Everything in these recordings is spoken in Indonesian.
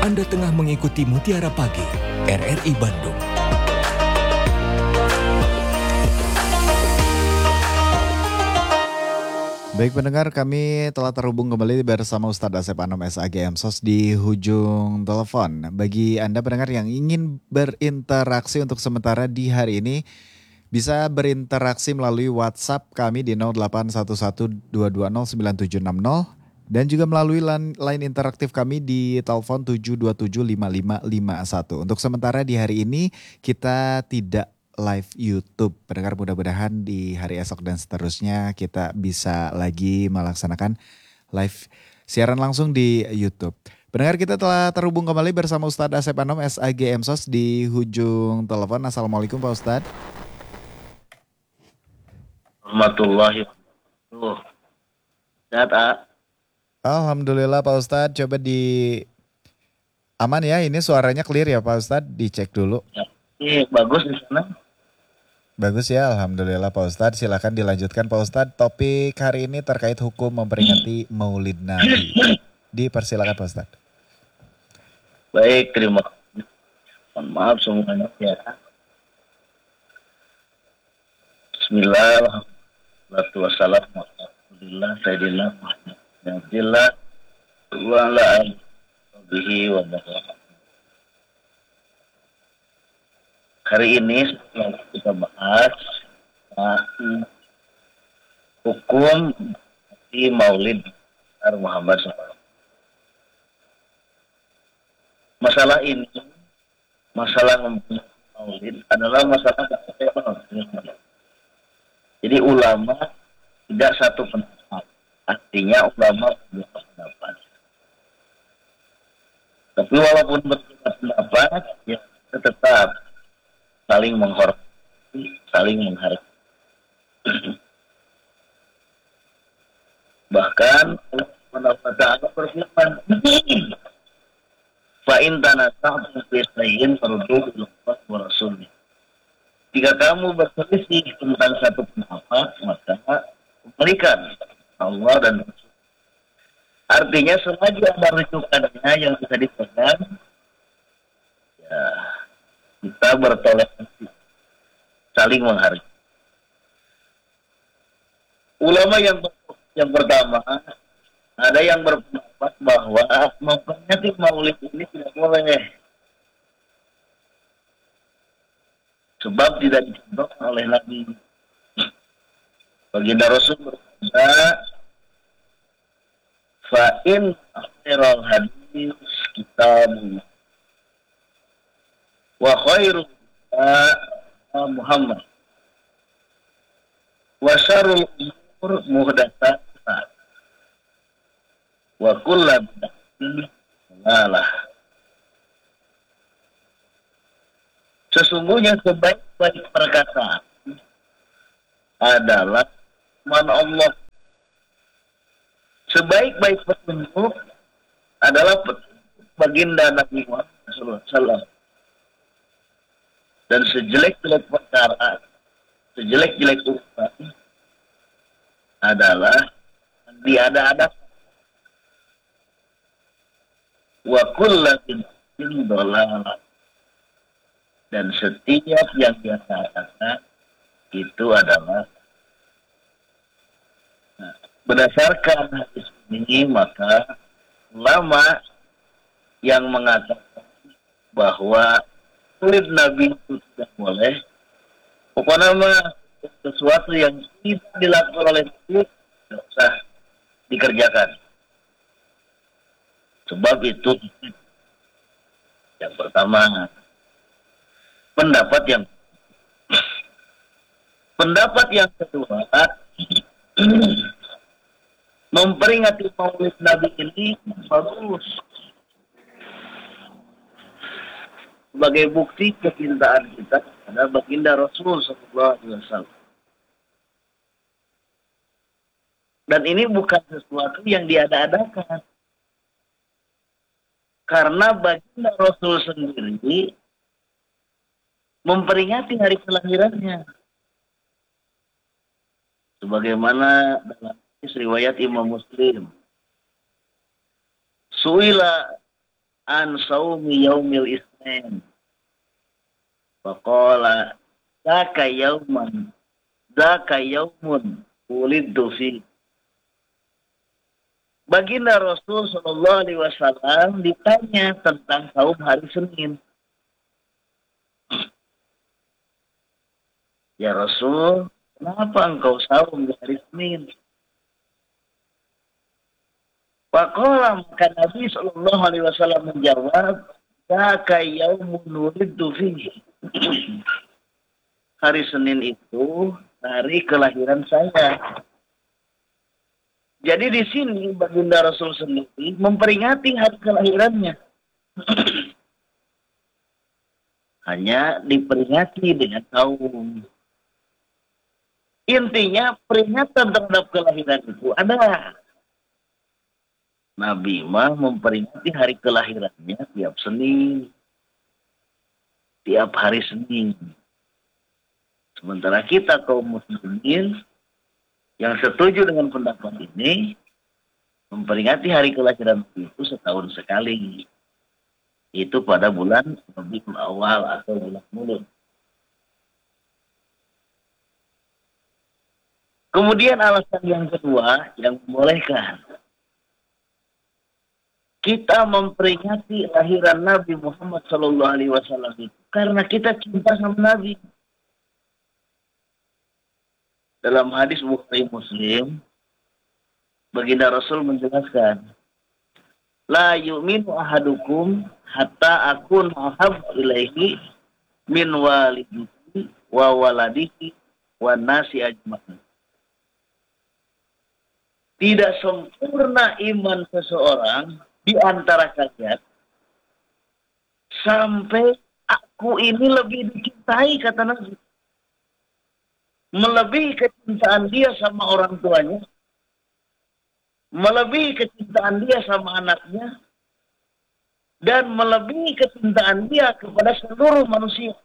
Anda tengah mengikuti Mutiara Pagi, RRI Bandung. Baik pendengar, kami telah terhubung kembali bersama Ustadz Asep Anom SAG MSOS di hujung telepon. Bagi Anda pendengar yang ingin berinteraksi untuk sementara di hari ini, bisa berinteraksi melalui WhatsApp kami di 081122097760 dan juga melalui line interaktif kami di telepon 7275551. Untuk sementara di hari ini kita tidak live YouTube. Pendengar, mudah-mudahan di hari esok dan seterusnya kita bisa lagi melaksanakan live siaran langsung di YouTube. Pendengar, kita telah terhubung kembali bersama Ustadz Asep Anom SAG MSOS di hujung telepon. Assalamualaikum Pak Ustadz. Warahmatullahi wabarakatuh. Sehat, Alhamdulillah Pak Ustadz, coba aman ya, ini suaranya clear ya Pak Ustadz, dicek dulu. Ini bagus di sana. Bagus ya, Alhamdulillah Pak Ustadz. Silakan dilanjutkan Pak Ustadz. Topik hari ini terkait hukum memperingati Maulid Nabi. Dipersilakan Pak Ustadz. Baik, terima kasih. Mohon maaf semuanya ya. Bismillah, wassalamualaikum warahmatullahi wabarakatuh. Hari ini kita bahas hukum di Maulid Muhammad SAW. Masalah ini, masalah Maulid adalah masalah jadi ulama tidak satu pendapat, artinya ulama berbeda pendapat. Tapi walaupun berbeda pendapat, ya kita tetap saling menghormati, saling menghargai. Bahkan Allah Subhanahu wa Ta'ala berfirman, "Fa in tanaza'tum fi shay'in farudduhu ila Allah wa rasulih." Jika kamu berselisih tentang satu pendapat, maka kembalikan Allah dan Rasul. Artinya selagi ada rujukannya yang bisa dipegang, ya kita bertoleransi, saling menghargai. Ulama yang pertama, ada yang berpendapat bahwa memperingati Maulid ini tidak boleh, sebab tidak dicontohkan oleh Nabi. Baginda Rasul bersabda, "Fa in akhiral hadis kitabullah wa khairul Muhammad wa syarrul umur muhdatsatuha wa kullu bid'atin dhalalah." Sesungguhnya sebaik-baik perkataan adalah firman Allah. Sebaik-baik petunjuk adalah baginda Nabi Muhammad SAW. Dan sejelek-jelek perkara, sejelek-jelek urusan adalah diada-ada. Wa kullu bid'atin dhalalah. Dan setiap yang dia katakan itu adalah berdasarkan hadis ini, maka ulama yang mengatakan bahwa Maulid Nabi itu tidak boleh, pokoknya sesuatu yang tidak dilakukan oleh Nabi tidak usah dikerjakan. Sebab itu yang pertama. Pendapat yang kedua, memperingati Maulid Nabi ini bagus sebagai bukti kecintaan kita kepada baginda Rasul SAW. Dan ini bukan sesuatu yang diada-adakan, karena baginda Rasul sendiri memperingati hari kelahirannya. Sebagaimana dalam riwayat Imam Muslim. Suila an saumi yaumil isnin. Faqala dzaka yaumun uliddu fi. Baginda Rasul sallallahu alaihi wasallam ditanya tentang saum hari Senin. Ya Rasul, kenapa engkau saum di hari Senin? Faqala, maka Nabi sallallahu alaihi wasallam menjawab, dzaka yaumun uliddu fi. Hari Senin itu hari kelahiran saya. Jadi di sini baginda Rasul sendiri memperingati hari kelahirannya. Hanya diperingati dengan saum. Intinya peringatan terhadap kelahiran itu ada. Nabi mah memperingati hari kelahirannya tiap Senin. Tiap hari Senin. Sementara kita kaum muslimin yang setuju dengan pendapat ini memperingati hari kelahiran itu setahun sekali. Itu pada bulan Rabiul Awal atau bulan Mulud. Kemudian alasan yang kedua yang membolehkan kita memperingati lahiran Nabi Muhammad SAW itu karena kita cinta sama Nabi. Dalam hadis Bukhari Muslim, baginda Rasul menjelaskan, la yu'minu ahadukum hatta akun ahab ilaihi min walidihi wa waladihi wa nasi ajma'in. Tidak sempurna iman seseorang di antara kalian sampai aku ini lebih dicintai, kata Nabi. Melebihi kecintaan dia sama orang tuanya, melebihi kecintaan dia sama anaknya, dan melebihi kecintaan dia kepada seluruh manusia.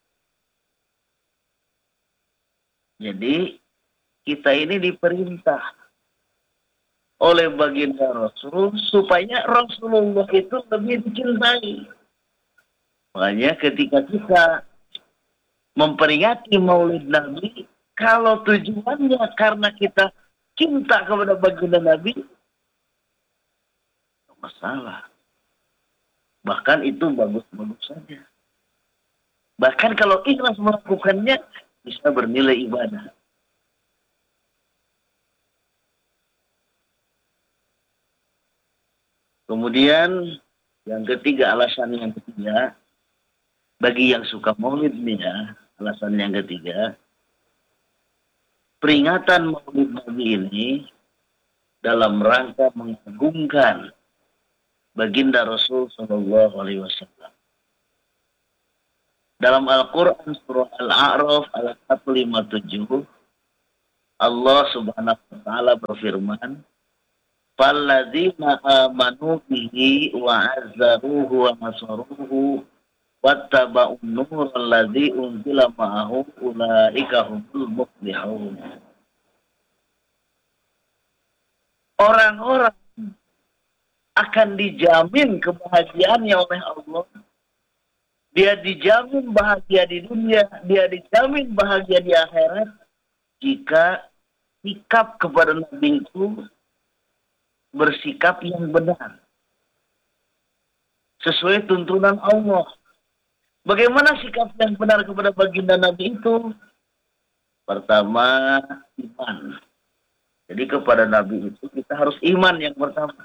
Jadi kita ini diperintah oleh baginda Rasul supaya Rasulullah itu lebih dicintai. Makanya ketika kita memperingati Maulid Nabi, kalau tujuannya karena kita cinta kepada baginda Nabi, tidak masalah. Bahkan itu bagus-bagus saja. Bahkan kalau ikhlas melakukannya, bisa bernilai ibadah. Kemudian yang ketiga, alasan yang ketiga, bagi yang suka maulid nih ya, alasan yang ketiga, peringatan Maulid Nabi ini dalam rangka mengagungkan baginda Rasul Shallallahu Alaihi Wasallam. Dalam Al-Quran surah Al-A'raf ayat 157, Allah Subhanahu Wa Taala berfirman, "Falladzina amanu bihi wa azzaruhu wa nasaruhu wattaba'un nur alladzi unzila ma'ahu ulaika humul muflihun." Orang-orang akan dijamin kebahagiaannya oleh Allah. Dia dijamin bahagia di dunia, dia dijamin bahagia di akhirat jika sikap kepada Nabi itu bersikap yang benar sesuai tuntunan Allah. Bagaimana sikap yang benar kepada baginda Nabi itu? Pertama, iman. Jadi kepada Nabi itu kita harus iman yang pertama.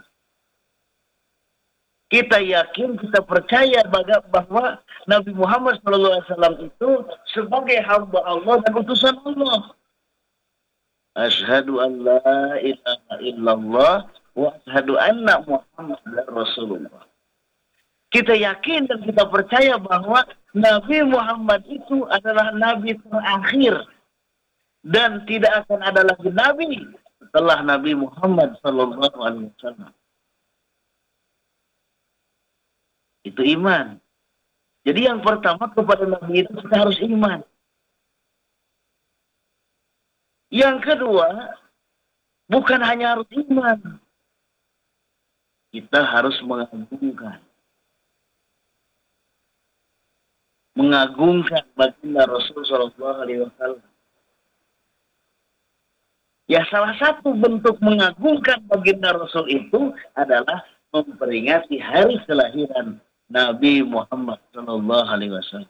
Kita yakin, kita percaya bahwa Nabi Muhammad SAW itu sebagai hamba Allah dan utusan Allah. Asyhadu an la ilaha illallah wa asyhadu anna Muhammadar Rasulullah. Kita yakin dan kita percaya bahwa Nabi Muhammad itu adalah Nabi terakhir. Dan tidak akan ada lagi Nabi setelah Nabi Muhammad SAW. Itu iman. Jadi yang pertama kepada Nabi itu kita harus iman. Yang kedua, bukan hanya harus iman. Kita harus mengagungkan mengagungkan baginda Rasul Shallallahu Alaihi Wasallam. Ya, salah satu bentuk mengagungkan baginda Rasul itu adalah memperingati hari kelahiran Nabi Muhammad Shallallahu Alaihi Wasallam.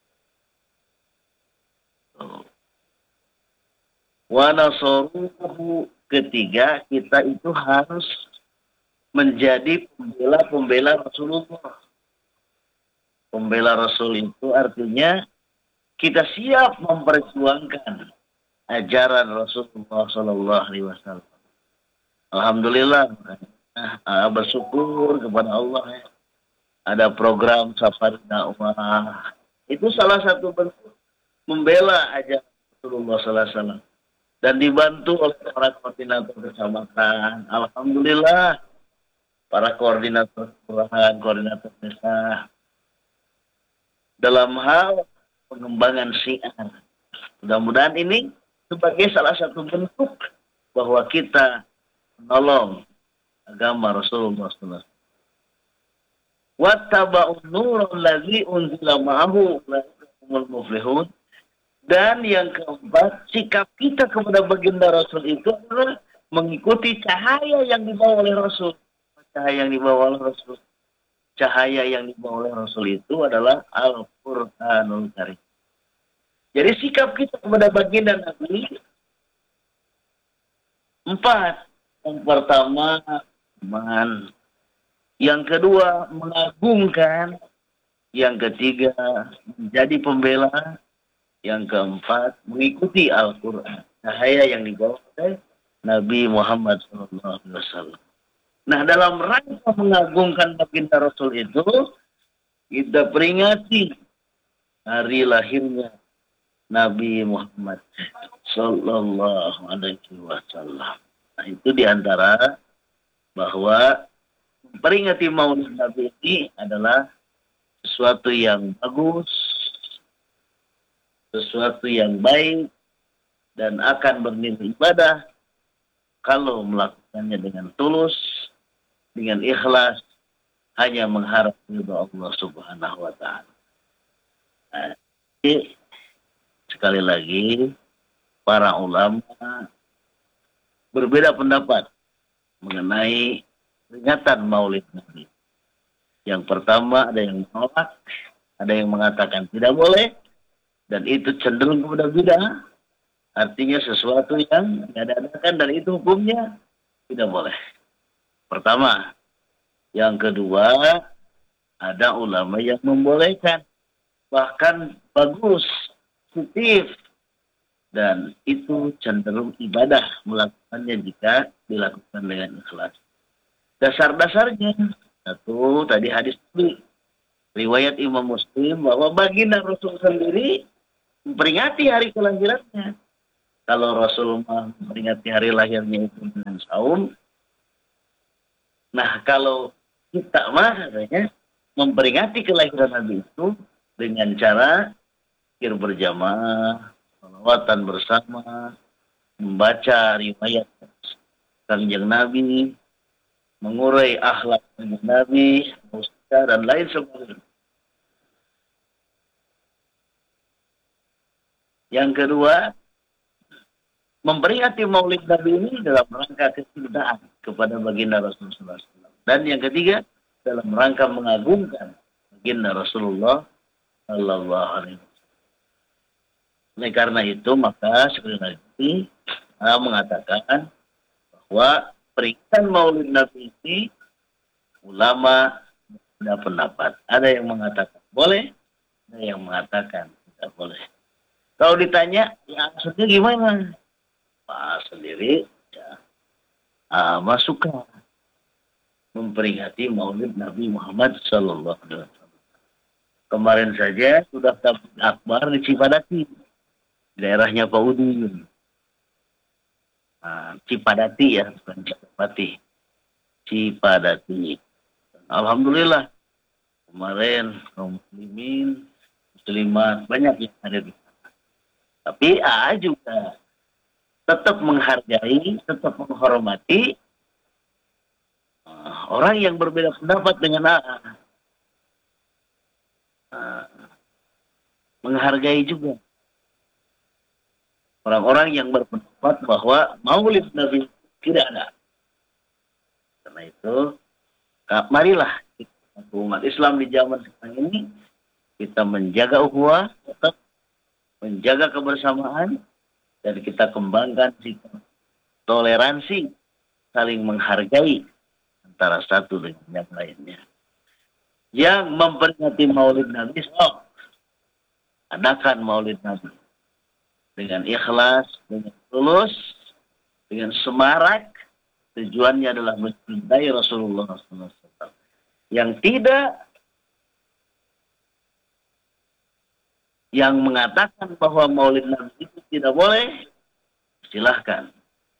Wa nasaruhu, ketiga, kita itu harus menjadi pembela Rasulullah. Pembela Rasul itu artinya kita siap memperjuangkan ajaran Rasulullah Sallallahu Alaihi Wasallam. Alhamdulillah, bersyukur kepada Allah ya. Ada program safari dakwah. Itu salah satu bentuk membela ajaran Rasulullah Sallallahu Alaihi Wasallam. Dan dibantu oleh para koordinator kecamatan. Alhamdulillah, para koordinator kelurahan, koordinator desa, dalam hal pengembangan syiar. Mudah-mudahan ini sebagai salah satu bentuk bahwa kita menolong agama Rasulullah SAW. Wattaba'un nurul ladzi unzila ma'ahu ulaikal muflihun. Dan yang keempat, sikap kita kepada baginda Rasul itu adalah mengikuti cahaya yang dibawa oleh Rasul. Cahaya yang dibawa oleh Rasul. Cahaya yang dibawa oleh Rasul itu adalah Al-Quranul Karim. Jadi sikap kita kepada baginda Nabi empat. Yang pertama, iman. Yang kedua, mengagungkan. Yang ketiga, menjadi pembela. Yang keempat, mengikuti Al-Quran. Cahaya yang dibawa oleh Nabi Muhammad SAW. Nah, dalam rangka mengagungkan baginda Rasul itu, kita peringati hari lahirnya Nabi Muhammad Sallallahu Alaihi Wasallam. Nah, itu diantara bahwa memperingati Maulid Nabi ini adalah sesuatu yang bagus, sesuatu yang baik, dan akan bernilai ibadah kalau melakukannya dengan tulus, dengan ikhlas, hanya mengharap ridha Allah Subhanahu wa Ta'ala. Nah, jadi, sekali lagi, para ulama berbeda pendapat mengenai peringatan Maulid Nabi. Yang pertama, ada yang menolak, ada yang mengatakan tidak boleh, dan itu cenderung kepada bid'ah, artinya sesuatu yang diadakan dan itu hukumnya tidak boleh. Pertama. Yang kedua, ada ulama yang membolehkan, bahkan bagus, positif, dan itu cenderung ibadah melakukannya jika dilakukan dengan ikhlas. Dasar-dasarnya, satu, tadi hadis ini, riwayat Imam Muslim bahwa baginda Rasul sendiri memperingati hari kelahirannya. Kalau Rasul memperingati hari lahirnya itu dengan saum, nah kalau kita katanya memperingati kelahiran Nabi itu dengan cara zikir berjamaah, salawatan bersama, membaca riwayat Kanjeng Nabi, mengurai akhlak Kanjeng Nabi, mustika dan lain sebagainya. Yang kedua, memperingati Maulid Nabi ini dalam rangka kecintaan kepada baginda Rasulullah SAW. Dan yang ketiga, dalam rangka mengagungkan baginda Rasulullah Sallallahu Alaihi Wasallam. Oleh karena itu, maka sekali lagi mengatakan bahwa peringatan Maulid Nabi ini ulama ada pendapat. Ada yang mengatakan boleh, ada yang mengatakan tidak boleh. Kalau ditanya, ya maksudnya gimana? Pak sendiri ya, suka memperingati Maulid Nabi Muhammad Sallallahu Alaihi Wasallam. Kemarin saja sudah tabligh akbar di Cipadati, daerahnya Pak Udin. Cipadati ya, bukan Cipadati. Cipadati. Alhamdulillah kemarin kaum muslimin, muslimat banyak yang hadir di sana. Tapi juga tetap menghargai, tetap menghormati orang yang berbeda pendapat dengan menghargai juga orang-orang yang berpendapat bahwa Maulid Nabi tidak ada. Karena itu, marilah kita, umat Islam di zaman sekarang ini, kita menjaga ukhuwah, tetap menjaga kebersamaan, dan kita kembangkan sikap toleransi, saling menghargai antara satu dengan yang lainnya. Yang memperingati Maulid Nabi, adakan Maulid Nabi dengan ikhlas, dengan tulus, dengan semarak. Tujuannya adalah mencintai Rasulullah SAW. Yang tidak, yang mengatakan bahwa Maulid Nabi itu tidak boleh, silahkan.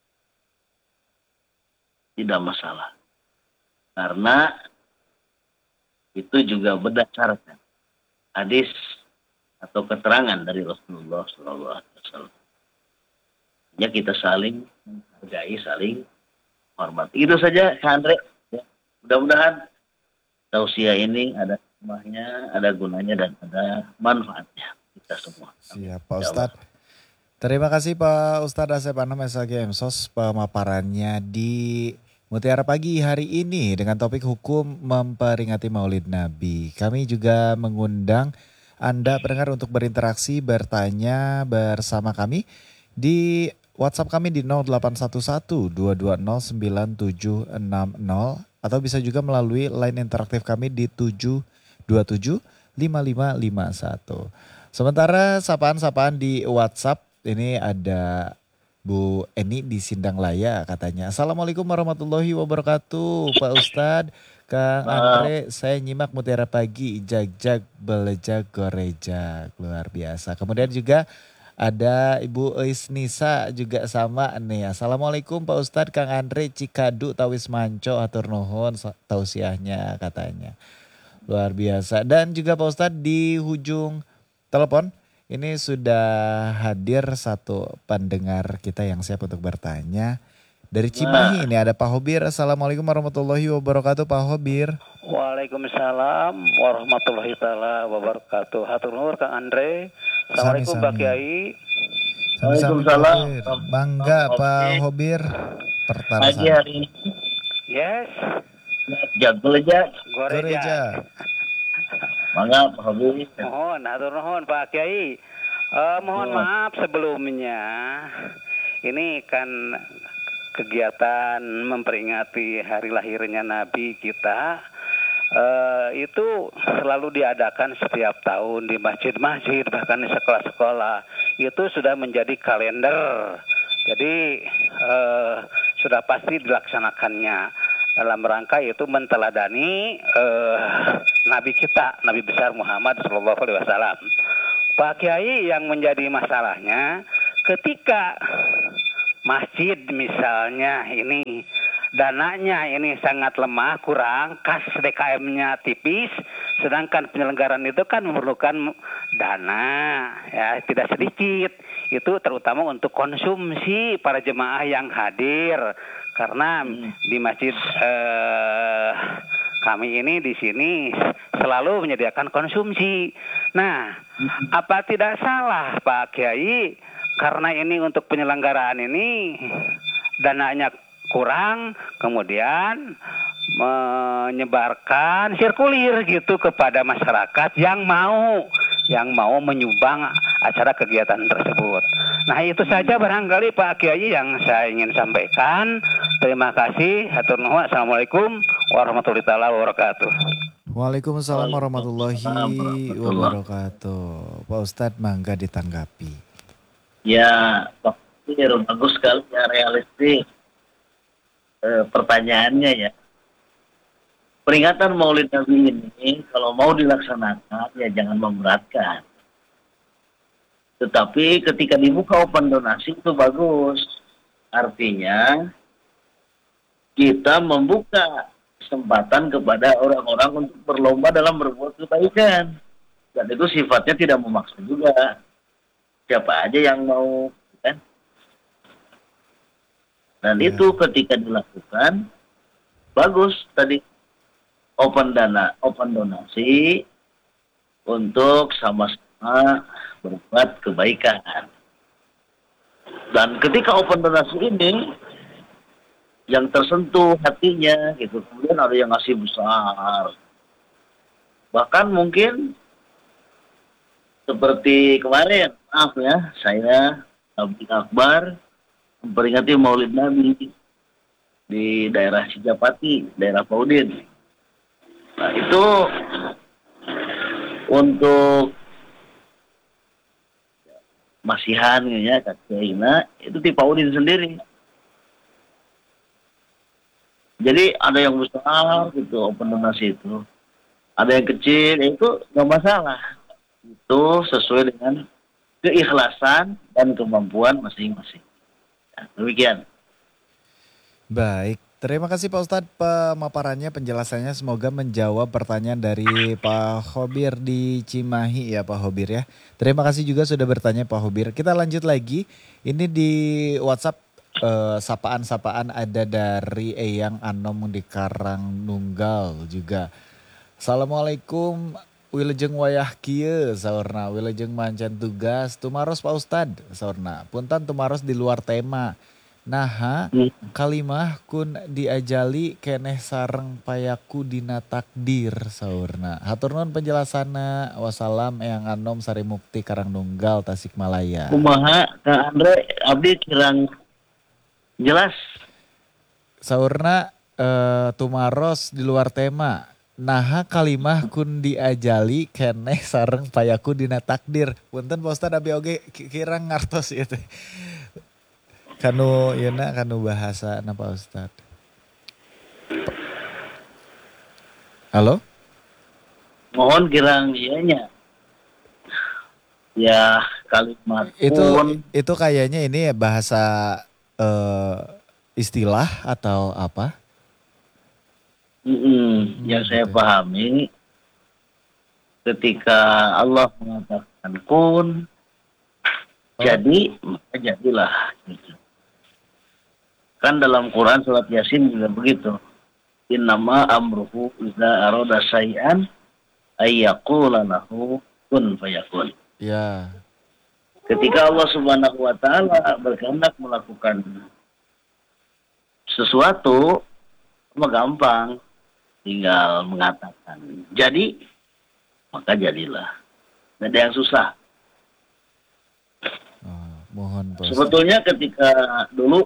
Tidak masalah. Karena itu juga berdasarkan hadis atau keterangan dari Rasulullah SAW. Ya, kita saling menghargai, saling hormati. Itu saja, Kak Andre. Ya, mudah-mudahan tausiah ini ada hikmahnya, ada gunanya, dan ada manfaatnya kita semua. Siap, Pak Ustadz. Terima kasih Pak Ustadz Asep Anam SHG MSOS pemaparannya di Mutiara Pagi hari ini dengan topik hukum memperingati Maulid Nabi. Kami juga mengundang Anda pendengar untuk berinteraksi, bertanya bersama kami di WhatsApp kami di 0811-220-9760 atau bisa juga melalui line interaktif kami di 727-5551. Sementara sapaan-sapaan di WhatsApp ini ada Bu Eni di Sindang Laya katanya. Assalamualaikum warahmatullahi wabarakatuh Pak Ustadz. Kang Andre, saya nyimak Mutiara Pagi, jag-jag belejag gorejag, luar biasa. Kemudian juga ada Ibu Isnisa juga sama nih. Assalamualaikum Pak Ustadz, Kang Andre Cikadu Tawis Manco atur nuhun tausiahnya katanya. Luar biasa. Dan juga Pak Ustadz di ujung telepon ini sudah hadir satu pendengar kita yang siap untuk bertanya. Dari Cimahi ini ada Pak Hobir. Assalamualaikum warahmatullahi wabarakatuh Pak Hobir. Waalaikumsalam warahmatullahi taala wabarakatuh. Hatur nuhun Kang Andre. Assalamualaikum Pak Kiai. Waalaikumsalam. Bangga Pak Hobir. Pagi hari ini. Yes. Jago-jago. Goreja. Bangga Pak Hobir. Mohon hatur nuhun Pak Kiai. Mohon maaf sebelumnya. Ini kan kegiatan memperingati hari lahirnya Nabi kita itu selalu diadakan setiap tahun di masjid-masjid, bahkan di sekolah-sekolah. Itu sudah menjadi kalender. Jadi sudah pasti dilaksanakannya dalam rangka itu menteladani Nabi kita, Nabi besar Muhammad SAW. Pak Kiai, yang menjadi masalahnya ketika masjid misalnya ini dananya ini sangat lemah, kurang, kas DKM-nya tipis, sedangkan penyelenggaraan itu kan memerlukan dana ya tidak sedikit. Itu terutama untuk konsumsi para jemaah yang hadir, karena di masjid kami ini di sini selalu menyediakan konsumsi. Nah, apa tidak salah Pak Kiai, karena ini untuk penyelenggaraan ini dananya kurang, kemudian menyebarkan sirkulir gitu kepada masyarakat yang mau menyumbang acara kegiatan tersebut. Nah, itu saja barangkali Pak Kiai yang saya ingin sampaikan. Terima kasih. Hatur nuhun. Assalamualaikum warahmatullahi wabarakatuh. Waalaikumsalam warahmatullahi wabarakatuh. Pak Ustadz, mangga ditanggapi. Ya, Pak Hobir, bagus sekali ya, realistis pertanyaannya ya. Peringatan Maulid Nabi ini kalau mau dilaksanakan ya jangan memberatkan. Tetapi ketika dibuka open donasi itu bagus. Artinya kita membuka kesempatan kepada orang-orang untuk berlomba dalam berbuat kebaikan. Dan itu sifatnya tidak memaksa juga. Siapa aja yang mau, kan? Dan itu ketika dilakukan bagus tadi. Open donasi untuk sama berbuat kebaikan. Dan ketika open donasi ini yang tersentuh hatinya gitu, kemudian ada yang ngasih besar. Bahkan mungkin seperti kemarin, maaf ya, saya Abdi Akbar memperingati Maulid Nabi di daerah Cijapati, daerah Paudin. Nah itu untuk masihan ya kakeknya itu di Paudin sendiri. Jadi ada yang besar gitu open donasi itu, ada yang kecil itu nggak masalah. Itu sesuai dengan keikhlasan dan kemampuan masing-masing. Ya, demikian. Baik, terima kasih Pak Ustadz pemaparannya, penjelasannya. Semoga menjawab pertanyaan dari Pak Khobir di Cimahi ya Pak Khobir ya. Terima kasih juga sudah bertanya Pak Khobir. Kita lanjut lagi, ini di WhatsApp sapaan-sapaan ada dari Eyang Anom di Karangnunggal juga. Assalamualaikum, wilujeng wayah kieu saurna, wilujeng mancan tugas, tumaros Pak Ustadz saurna. Punten tumaros di luar tema. Naha kalimah kun diajali keneh sareng payaku dina takdir saurna. Hatur nuhun penjelasanna. Wassalam Eyang Anom Sari Mukti Karangnunggal Tasikmalaya. Kumaha Kang Andre abdi kirang jelas. Saurna tumaros di luar tema. Naha kalimah kun diajali keneh sareng payaku dina takdir. Punten Pak Ustadz abi oge kirang ngartos ieu teh. Kanu yeuna kanu bahasa na Pak Ustadz. Halo? Mohon kirang ianya. Ya kalimat Itu kayaknya ini bahasa istilah atau apa? Yang saya pahami ketika Allah mengatakan kun jadi maka jadilah gitu. Kan dalam Quran surat Yasin juga begitu. Innama amruhu iza arada syai'an ayyaqula lahu kun fayakun. Ya. Ketika Allah Subhanahu wa taala berkehendak melakukan sesuatu, mah gampang, tinggal mengatakan jadi, maka jadilah. Tidak ada yang susah. Mohon Pak Ustadz. Sebetulnya ketika dulu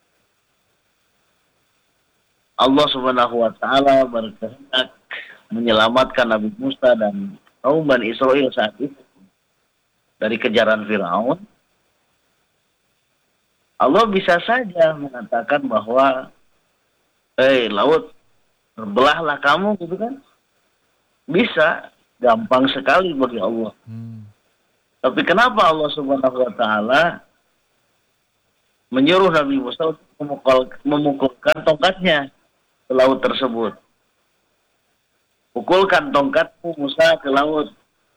Allah Subhanahu wa taala berkehendak menyelamatkan Nabi Musa dan kaum Bani Israel saat itu dari kejaran Firaun, Allah bisa saja mengatakan bahwa laut, terbelahlah kamu gitu kan. Bisa, gampang sekali bagi Allah. Tapi kenapa Allah Subhanahu wa taala menyuruh Nabi Musa untuk memukulkan tongkatnya ke laut tersebut? Pukulkan tongkatmu Musa ke laut.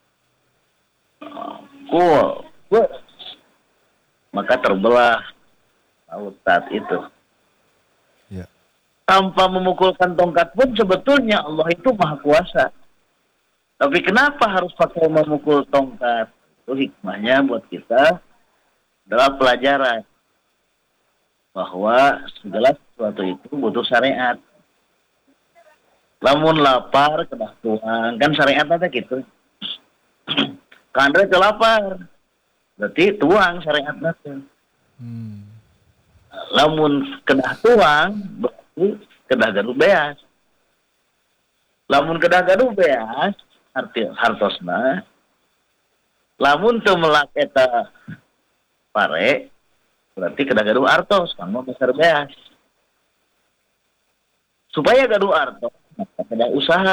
Maka terbelah laut saat itu. Ya. Tanpa memukulkan tongkat pun sebetulnya Allah itu maha kuasa. Tapi kenapa harus pakai memukul tongkat? Itu hikmahnya buat kita adalah pelajaran bahwa segala sesuatu itu butuh syariat. Lamun lapar kedah tuang, kan syariat ada gitu. Kandre kelapar, berarti tuang syariat nanti. Lamun kedah tuang, berarti kedah gaduh beas. Lamun kedah gaduh beas, arti hartosna. Lamun teu melak eta pare, berarti kedah gaduh artos, kanggo besar beas. Supaya gaduh artos, maka kedah usaha.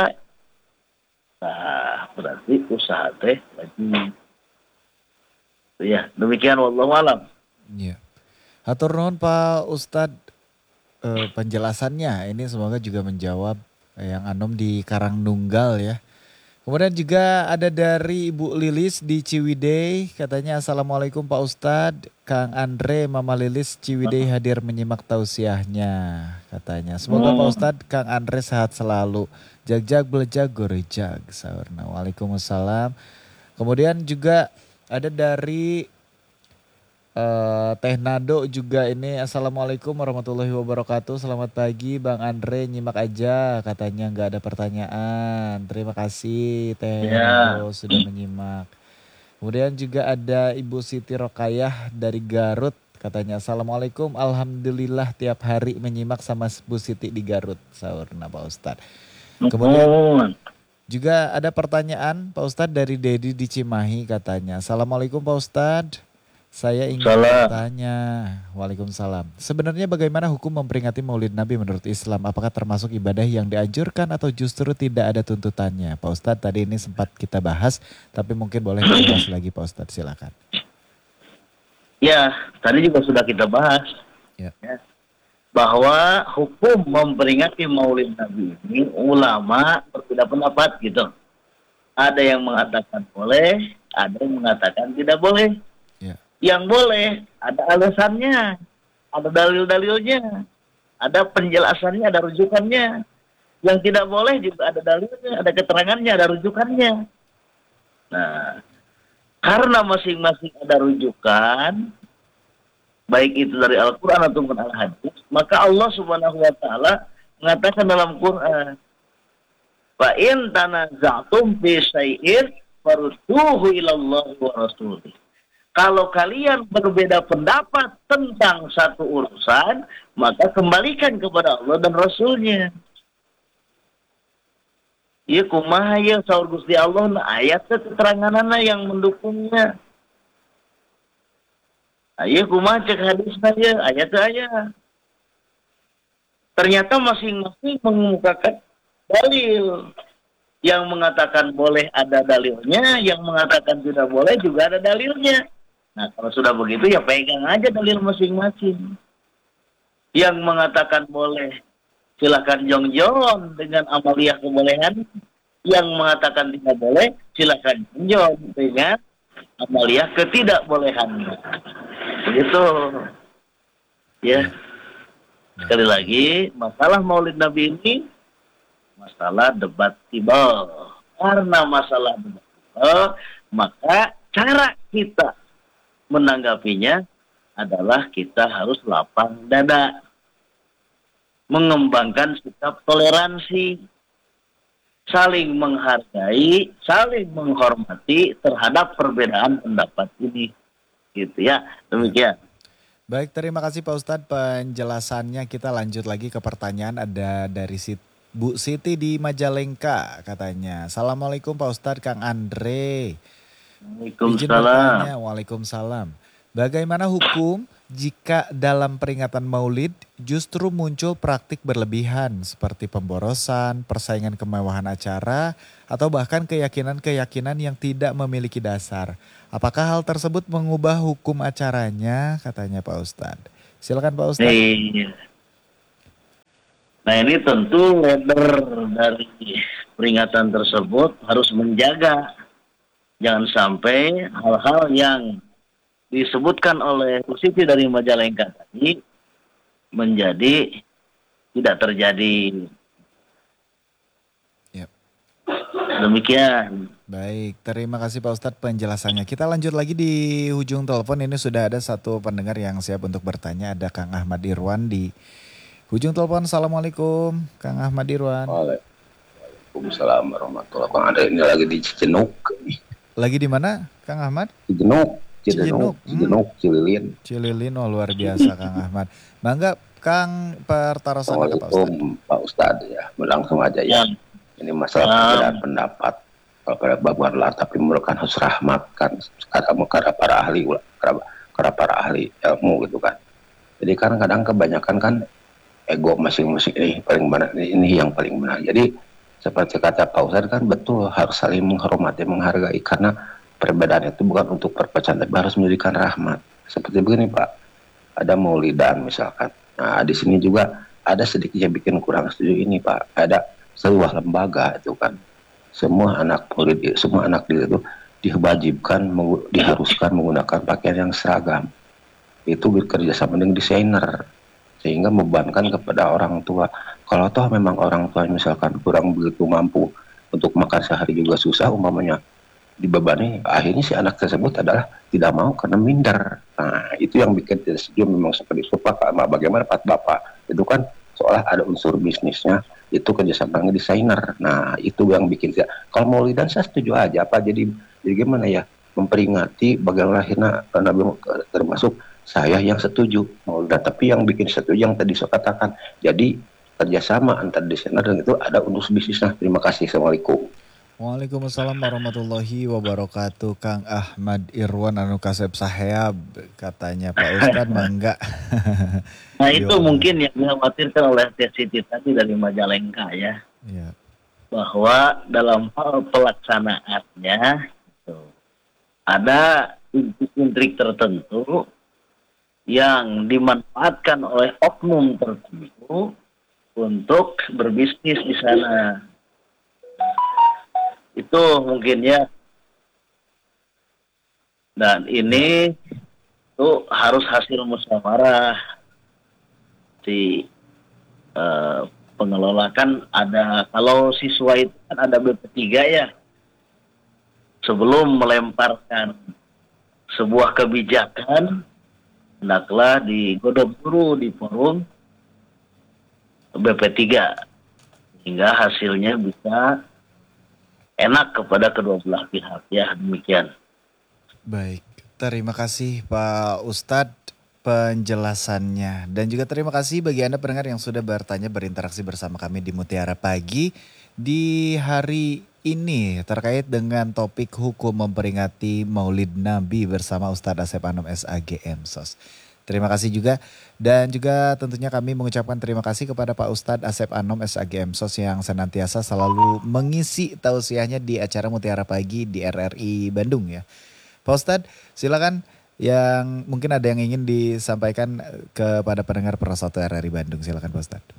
Nah, berarti usaha teh lagi. Ya, demikian wallahu alam. Iya. Hatur nuhun Pak Ustadz penjelasannya. Ini semoga juga menjawab yang Anom di Karangnunggal ya. Kemudian juga ada dari Ibu Lilis di Ciwidey. Katanya Assalamualaikum Pak Ustadz. Kang Andre, Mama Lilis Ciwidey hadir menyimak tausiahnya. Katanya semoga Pak Ustadz Kang Andre sehat selalu. Jag-jag belejag gorejag. Saurna. Waalaikumsalam. Kemudian juga ada dari Teh Nado juga ini. Assalamualaikum warahmatullahi wabarakatuh. Selamat pagi Bang Andre, nyimak aja katanya nggak ada pertanyaan. Terima kasih Teh Ya. Nado sudah menyimak. Kemudian juga ada Ibu Siti Rokayah dari Garut katanya. Assalamualaikum, alhamdulillah tiap hari menyimak sama Bu Siti di Garut. Sahurna Pak Ustadz. Kemudian Nuhun. juga ada pertanyaan Pak Ustadz dari Dedi di Cimahi katanya. Assalamualaikum Pak Ustadz. Saya ingin Salam. bertanya, waalaikumsalam. Sebenarnya bagaimana hukum memperingati Maulid Nabi menurut Islam? Apakah termasuk ibadah yang dianjurkan atau justru tidak ada tuntutannya? Pak Ustadz tadi ini sempat kita bahas, tapi mungkin boleh dibahas lagi Pak Ustadz, silakan. Ya, tadi juga sudah kita bahas. Ya. Ya. Bahwa hukum memperingati Maulid Nabi ini ulama berbeda pendapat gitu. Ada yang mengatakan boleh, ada yang mengatakan tidak boleh. Ya. Yang boleh ada alasannya, ada dalil-dalilnya, ada penjelasannya, ada rujukannya. Yang tidak boleh juga ada dalilnya, ada keterangannya, ada rujukannya. Nah, karena masing-masing ada rujukan, baik itu dari Al-Quran ataupun Al-Hadis, maka Allah Subhanahu wa Ta'ala mengatakan dalam Quran, "Fa in tanaza'tum fi syai'in farudduhu ilallahi wa rasulih." Kalau kalian berbeda pendapat tentang satu urusan, maka kembalikan kepada Allah dan Rasulnya. Ya kumaha ya saur Gusti Allah na ayat keteranganana yang mendukungnya. Ayo kumaha cek hadisna ya ayat. Ternyata masing-masing mengemukakan dalil. Yang mengatakan boleh ada dalilnya, yang mengatakan tidak boleh juga ada dalilnya. Nah, kalau sudah begitu ya pegang aja dalil masing-masing. Yang mengatakan boleh, silakan jong-jong dengan amaliyah kebolehan. Yang mengatakan tidak boleh, silakan jong dengan amaliyah ketidakbolehannya. Begitu. Ya. Sekali lagi, masalah Maulid Nabi ini masalah debatable. Karena masalah debatable, maka cara kita menanggapinya adalah kita harus lapang dada. Mengembangkan sikap toleransi. Saling menghargai, saling menghormati terhadap perbedaan pendapat ini. Gitu ya, demikian. Baik, terima kasih Pak Ustadz penjelasannya. Kita lanjut lagi ke pertanyaan ada dari Bu Siti di Majalengka katanya. Assalamualaikum Pak Ustadz, Kang Andre. Izin bertanya, waalaikumsalam. Bagaimana hukum jika dalam peringatan Maulid justru muncul praktik berlebihan seperti pemborosan, persaingan kemewahan acara, atau bahkan keyakinan-keyakinan yang tidak memiliki dasar? Apakah hal tersebut mengubah hukum acaranya? Katanya Pak Ustadz. Silakan Pak Ustadz. Nah ini tentu leader dari peringatan tersebut harus menjaga. Jangan sampai hal-hal yang disebutkan oleh Bu Siti dari Majalengka tadi menjadi tidak terjadi. Yep. Demikian. Baik, terima kasih Pak Ustadz penjelasannya. Kita lanjut lagi di ujung telepon. Ini sudah ada satu pendengar yang siap untuk bertanya. Ada Kang Ahmad Irwan di ujung telepon. Assalamualaikum Kang Ahmad Irwan. Waalaikumsalam warahmatullahi wabarakatuh. Kang ada ini lagi di Cijenuk. Lagi di mana Kang Ahmad? Cijenuk, Cililin. Cililin, oh luar biasa Kang Ahmad. Bangga Kang pertarasan Pak Ustadz. Pak Ustadz ya, langsung aja ya. Ini masalah perbedaan pendapat. Kalau pada baguarlah tapi memerlukan harus rahmat kan. Karena para ahli ilmu gitu kan. Jadi kan kadang kebanyakan kan ego masing-masing ini paling benar, ini yang paling benar. Jadi seperti kata Pak Ustadz kan betul harus saling menghormati, menghargai karena perbedaan itu bukan untuk perpecahan tapi harus menjadikan rahmat. Seperti begini Pak, ada maulidan misalkan. Nah di sini juga ada sedikit yang bikin kurang setuju ini Pak. Ada sebuah lembaga itu kan, semua anak maulid, semua anak itu diwajibkan, diharuskan menggunakan pakaian yang seragam. Itu bekerja sama dengan desainer sehingga membebankan kepada orang tua. Kalau toh memang orang tua misalkan kurang begitu mampu untuk makan sehari juga susah umpamanya, dibebani, akhirnya si anak tersebut adalah tidak mau karena minder. Nah itu yang bikin tidak setuju, memang seperti itu Pak. Bagaimana Pak Bapak itu kan seolah ada unsur bisnisnya, itu kerjasama dengan desainer. Nah itu yang bikin tidak. Kalau Maulidan saya setuju aja Pak, jadi gimana ya, memperingati bagaimana lahirnya Nabi, termasuk saya yang setuju Maulidan. Tapi yang bikin setuju yang tadi saya katakan, jadi kerjasama antar desainer dan itu ada unsur bisnisnya. Terima kasih. Assalamualaikum. Waalaikumsalam warahmatullahi wabarakatuh. Kang Ahmad Irwan anu kasep saheab katanya Pak Ustadz mangga. Nah itu mungkin yang dikhawatirkan oleh Teh Siti tadi dari Majalengka ya. Ya. Bahwa dalam hal pelaksanaannya itu, ada intrik tertentu yang dimanfaatkan oleh oknum tertentu untuk berbisnis di sana. Itu mungkin ya. Dan ini tuh harus hasil musyawarah si pengelola. Kan ada, kalau siswa itu kan ada BP3 ya. Sebelum melemparkan sebuah kebijakan, hendaklah digodok dulu di forum BP3 hingga hasilnya bisa enak kepada kedua belah pihak. Ya demikian. Baik, terima kasih Pak Ustadz penjelasannya. Dan juga terima kasih bagi Anda pendengar yang sudah bertanya, berinteraksi bersama kami di Mutiara Pagi di hari ini terkait dengan topik hukum memperingati Maulid Nabi bersama Ustadz Asep Anom SAG MSOS. Terima kasih juga, dan juga tentunya kami mengucapkan terima kasih kepada Pak Ustadz Asep Anom SAG MSOS yang senantiasa selalu mengisi tausiahnya di acara Mutiara Pagi di RRI Bandung ya. Pak Ustadz silakan, yang mungkin ada yang ingin disampaikan kepada pendengar Persatu RRI Bandung, silakan Pak Ustadz.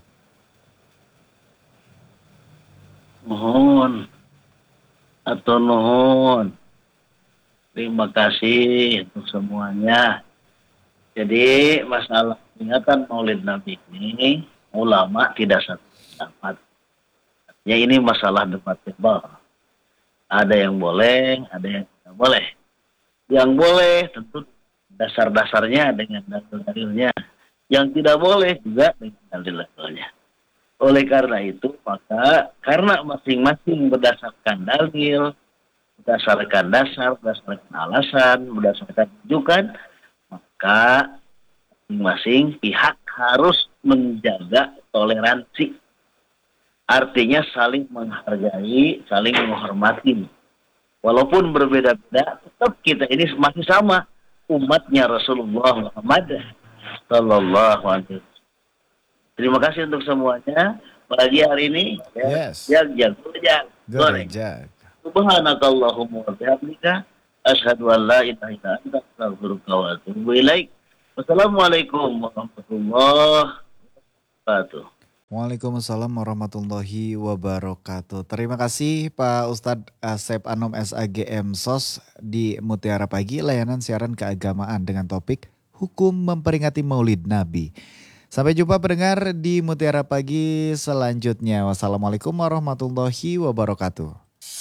Mohon atau nuhun. Terima kasih untuk semuanya. Jadi masalah peringatan Maulid Nabi ini ulama tidak satu pendapat. Ya ini masalah debatable. Ada yang boleh, ada yang tidak boleh. Yang boleh tentu dasar-dasarnya dengan dalil-dalilnya. Yang tidak boleh juga dengan dalil-dalilnya. Oleh karena itu maka karena masing-masing berdasarkan dalil, berdasarkan dasar, berdasarkan alasan, berdasarkan rujukan, maka masing-masing pihak harus menjaga toleransi. Artinya saling menghargai, saling menghormati. Walaupun berbeda-beda, tetap kita ini masih sama umatnya Rasulullah Muhammad sallallahu alaihi wasallam. Terima kasih untuk semuanya. Pagi hari ini jag goreng. Subhanakallahumma wa bihamdika asyhadu an la ilaha illa anta astaghfiruka wa atubu ilaik. Wassalamualaikum warahmatullahi wabarakatuh. Waalaikumsalam warahmatullahi wabarakatuh. Terima kasih Pak Ustadz Asep Anom SAG MSOS di Mutiara Pagi, layanan siaran keagamaan dengan topik hukum memperingati Maulid Nabi. Sampai jumpa pendengar di Mutiara Pagi selanjutnya. Wassalamualaikum warahmatullahi wabarakatuh.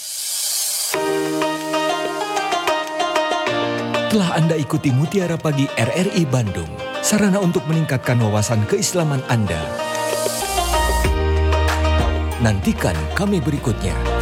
Telah Anda ikuti Mutiara Pagi RRI Bandung, sarana untuk meningkatkan wawasan keislaman Anda. Nantikan kami berikutnya.